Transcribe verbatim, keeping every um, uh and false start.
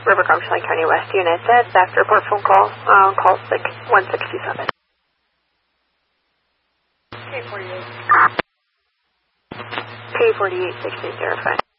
River Gulch, Lake County West unit. That's after report phone call, uh, call six, one sixty-seven. K forty-eight. K forty-eight, six eight zero five.